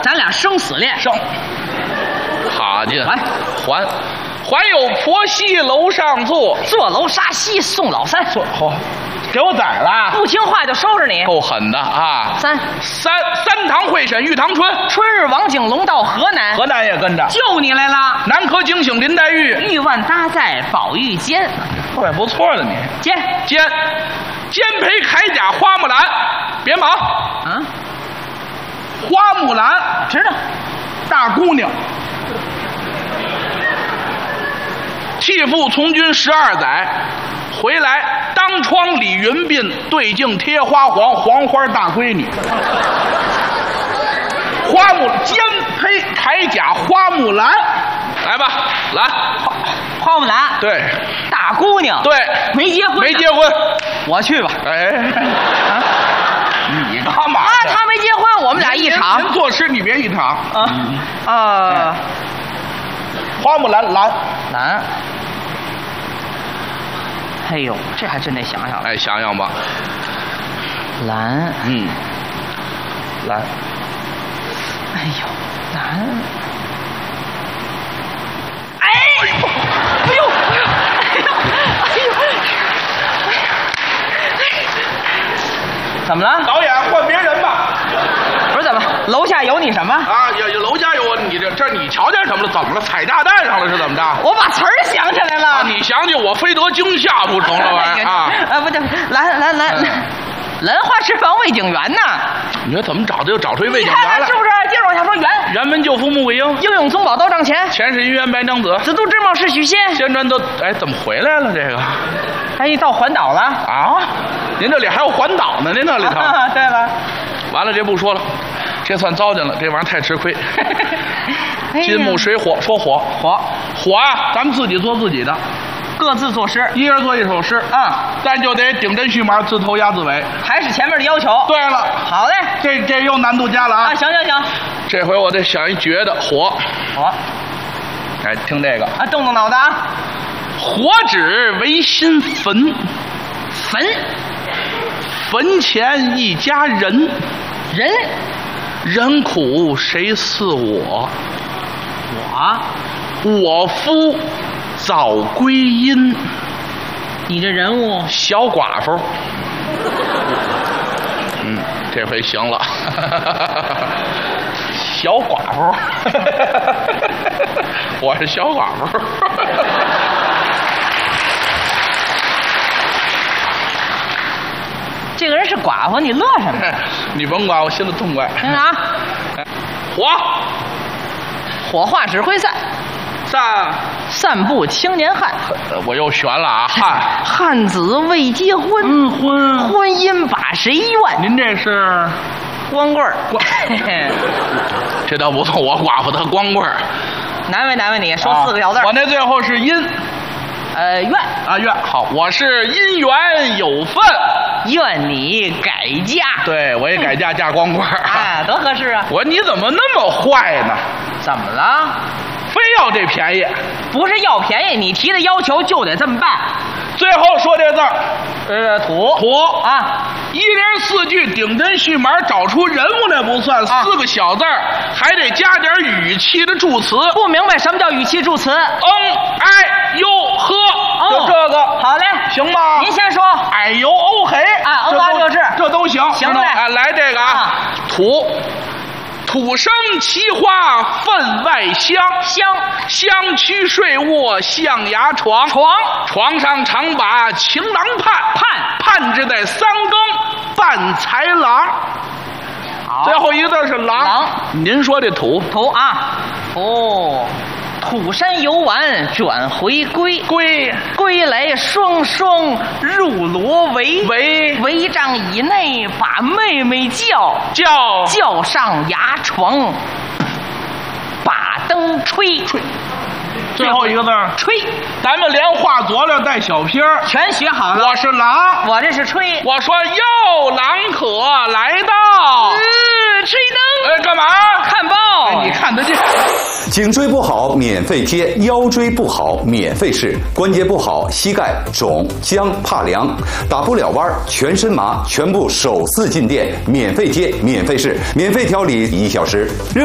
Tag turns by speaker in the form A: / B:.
A: 咱俩生死恋。
B: 生。好家伙，
A: 还
B: 还有婆媳楼上坐，
A: 坐楼杀西送老三。
B: 嚯，给我宰了！
A: 不听话就收拾你。
B: 够狠的啊！
A: 三
B: 堂会审玉堂春，
A: 春日王景龙到河南，
B: 河南也跟着。
A: 救你来了。
B: 南柯警醒林黛玉，
A: 玉腕搭在宝玉肩。
B: 怪不错的你。
A: 肩
B: 陪铠甲花木兰，别忙
A: 啊！
B: 花木兰
A: 知道，
B: 大姑娘。弃父从军12载，回来当窗理云鬓，对镜贴花黄，黄花大闺女。花木肩披铠甲花木兰，来吧，来，
A: 花木兰，
B: 对，
A: 大姑娘，
B: 对，
A: 没结婚，
B: 没结婚，
A: 我去吧。
B: 哎，啊，你干嘛？
A: 啊，他没结婚，我们俩一场。
B: 您作诗，你别一场。花木兰，兰。
A: 哎呦，这还真得想想。
B: 哎，想想吧。
A: 兰，
B: 兰。
A: 哎呦，兰。哎呦，怎么了？
B: 导演换别人吧。
A: 不是怎么？楼下有你什么？
B: 啊，有楼下有我，你这你瞧见什么了？怎么了？踩炸弹上了是怎么着？
A: 我把词儿想起来了。
B: 啊，你想起我非得惊吓不成了玩意儿啊？
A: 不对，兰花池房魏景元呢？
B: 你说怎么找的又找出一魏景元来？
A: 是不是？接着往下说，元。
B: 辕门救父穆桂英，
A: 英勇宗保刀帐前，
B: 前世姻缘白娘子，
A: 紫都之貌是许仙。
B: 仙传都哎，怎么回来了这个？
A: 哎，到环岛了
B: 啊？您这里还有环岛呢？您那里头？
A: 对了，
B: 完了，这不说了，这算糟践了，这玩意儿太吃亏。金木水火，说火啊，咱们自己做自己的，
A: 各自作诗，
B: 一人做一首诗啊，咱就得顶针续码，自头押自尾，
A: 还是前面的要求。
B: 对了，
A: 好嘞，
B: 这又难度加了啊！
A: 行，
B: 这回我得想一绝的火，哎，听这个
A: 啊，动脑子啊！
B: 火只为心焚，坟前一家人，人苦谁似我？我夫早归阴。
A: 你这人物
B: 小寡妇。这回行了。小寡妇。我是小寡妇。
A: 这个人是寡妇，你乐什么？
B: 你甭管，我心里痛快。
A: 火化指挥散，散步青年汉。
B: 我又悬了啊！
A: 汉子未结婚，婚姻81万。
B: 您这是
A: 光棍儿。
B: 这倒不错，我寡妇她光棍儿。
A: 难为你，说4个小字。
B: 我那最后是阴，
A: 愿
B: 好，我是姻缘有份，
A: 愿你改嫁。
B: 对，我也改嫁嫁光棍儿。
A: 哎，多合适啊！
B: 我说你怎么那么坏呢？
A: 怎么了？
B: 非要这便宜？
A: 不是要便宜，你提的要求就得这么办。
B: 最后说这字儿，
A: 土啊，
B: 一连4句顶针续码，找出人物那不算，4个小字儿，还得加点语气的助词。
A: 不明白什么叫语气助词？
B: 哎呦呵，就这个。
A: 好嘞，
B: 行吗？
A: 您先说。
B: 哎呦哦嘿
A: 啊，六字，
B: 这都行。
A: 行嘞，
B: 哎，来这个啊，土生奇花分外香，香躯睡卧象牙床，床上常把情郎盼至在3更伴才郎。最后一个字是郎。您说这土
A: 啊，土山游玩转回归来双入罗围帐以内，把妹妹叫上牙床，把灯吹。
B: 最后一个字
A: 吹，
B: 咱们连画佐料带小撇儿
A: 全学好了。
B: 我是郎，
A: 我这是吹。
B: 我说哟，郎可来到，
A: 吹灯。
B: 干嘛？
A: 看报。
B: 你看得见。
C: 颈椎不好免费贴，腰椎不好免费试，关节不好膝盖肿僵怕凉，打不了弯全身麻，全部首次进店，免费贴免费试，免费调理1小时。